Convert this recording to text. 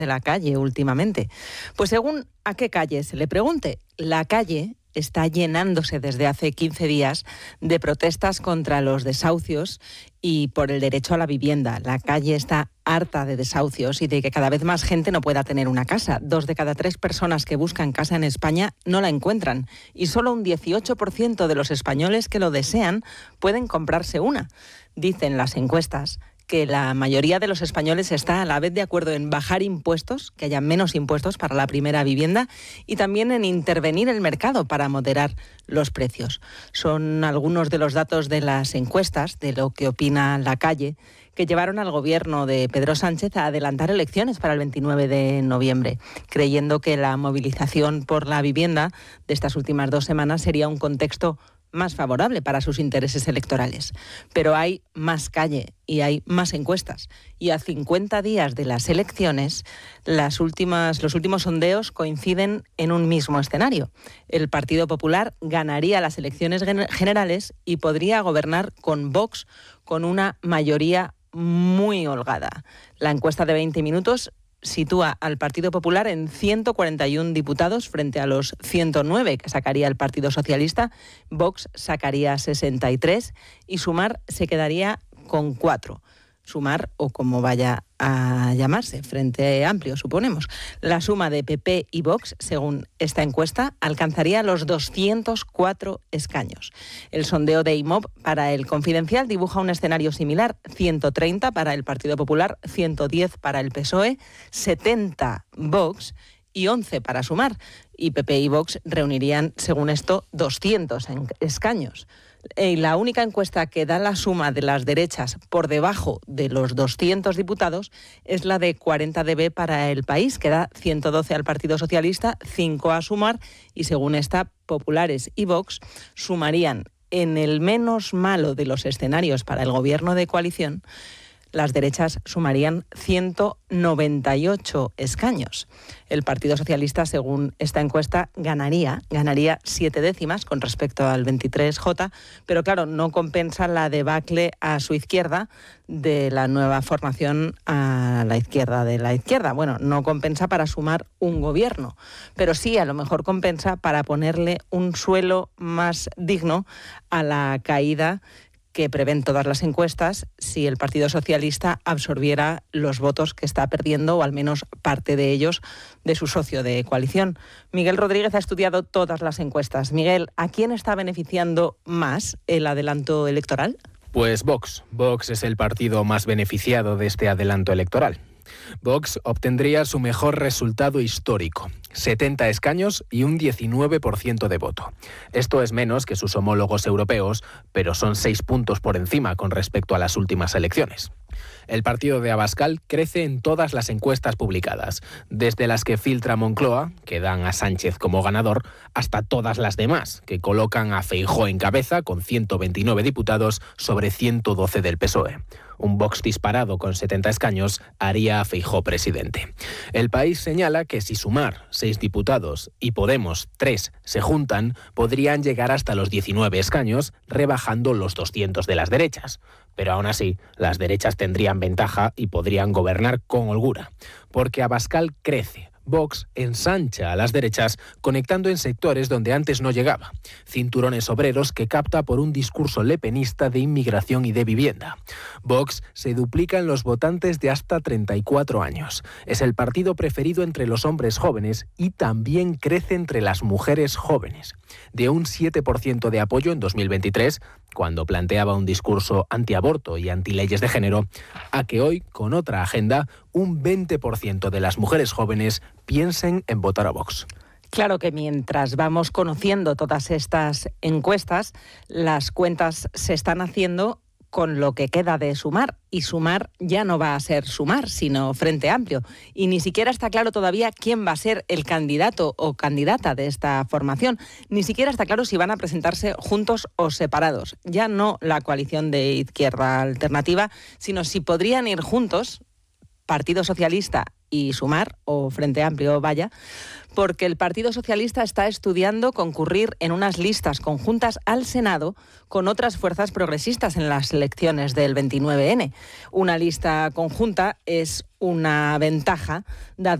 de la calle últimamente. Pues según a qué calle se le pregunte, la calle está llenándose desde hace 15 días de protestas contra los desahucios y por el derecho a la vivienda. La calle está harta de desahucios y de que cada vez más gente no pueda tener una casa. 2 de cada 3 personas que buscan casa en España no la encuentran y solo un 18% de los españoles que lo desean pueden comprarse una. Dicen las encuestas que la mayoría de los españoles está a la vez de acuerdo en bajar impuestos, que haya menos impuestos para la primera vivienda y también en intervenir el mercado para moderar los precios. Son algunos de los datos de las encuestas, de lo que opina la calle, que llevaron al gobierno de Pedro Sánchez a adelantar elecciones para el 29 de noviembre, creyendo que la movilización por la vivienda de estas últimas 2 semanas sería un contexto más favorable para sus intereses electorales. Pero hay más calle y hay más encuestas. Y a 50 días de las elecciones, los últimos sondeos coinciden en un mismo escenario. El Partido Popular ganaría las elecciones generales y podría gobernar con Vox con una mayoría muy holgada. La encuesta de 20 minutos sitúa al Partido Popular en 141 diputados frente a los 109 que sacaría el Partido Socialista. Vox sacaría 63 y Sumar se quedaría con 4. Sumar, o como vaya a llamarse, Frente Amplio, suponemos. La suma de PP y Vox, según esta encuesta, alcanzaría los 204 escaños. El sondeo de IMOB para El Confidencial dibuja un escenario similar: 130 para el Partido Popular, 110 para el PSOE, 70 Vox y 11 para Sumar. Y PP y Vox reunirían, según esto, 200 escaños. La única encuesta que da la suma de las derechas por debajo de los 200 diputados es la de 40DB para El País, que da 112 al Partido Socialista, 5 a Sumar, y según esta, Populares y Vox sumarían, en el menos malo de los escenarios para el gobierno de coalición, las derechas sumarían 198 escaños. El Partido Socialista, según esta encuesta, ganaría 7 décimas con respecto al 23J, pero claro, no compensa la debacle a su izquierda de la nueva formación a la izquierda de la izquierda. Bueno, no compensa para sumar un gobierno, pero sí a lo mejor compensa para ponerle un suelo más digno a la caída que prevén todas las encuestas si el Partido Socialista absorbiera los votos que está perdiendo, o al menos parte de ellos, de su socio de coalición. Miguel Rodríguez ha estudiado todas las encuestas. Miguel, ¿a quién está beneficiando más el adelanto electoral? Pues Vox. Vox es el partido más beneficiado de este adelanto electoral. Vox obtendría su mejor resultado histórico, 70 escaños y un 19% de voto. Esto es menos que sus homólogos europeos, pero son 6 puntos por encima con respecto a las últimas elecciones. El partido de Abascal crece en todas las encuestas publicadas, desde las que filtra Moncloa, que dan a Sánchez como ganador, hasta todas las demás, que colocan a Feijóo en cabeza con 129 diputados sobre 112 del PSOE. Un Vox disparado con 70 escaños haría a Feijóo presidente. El País señala que si Sumar 6 diputados y Podemos 3 se juntan, podrían llegar hasta los 19 escaños, rebajando los 200 de las derechas. Pero aún así, las derechas tendrían ventaja y podrían gobernar con holgura, porque Abascal crece. Vox ensancha a las derechas, conectando en sectores donde antes no llegaba. Cinturones obreros que capta por un discurso lepenista de inmigración y de vivienda. Vox se duplica en los votantes de hasta 34 años. Es el partido preferido entre los hombres jóvenes y también crece entre las mujeres jóvenes. De un 7% de apoyo en 2023, cuando planteaba un discurso antiaborto y antileyes de género, a que hoy, con otra agenda, un 20% de las mujeres jóvenes piensen en votar a Vox. Claro que mientras vamos conociendo todas estas encuestas, las cuentas se están haciendo con lo que queda de Sumar, y Sumar ya no va a ser Sumar, sino Frente Amplio. Y ni siquiera está claro todavía quién va a ser el candidato o candidata de esta formación. Ni siquiera está claro si van a presentarse juntos o separados. Ya no la coalición de Izquierda Alternativa, sino si podrían ir juntos, Partido Socialista y Sumar, o Frente Amplio, vaya, porque el Partido Socialista está estudiando concurrir en unas listas conjuntas al Senado con otras fuerzas progresistas en las elecciones del 29N. Una lista conjunta es una ventaja, dado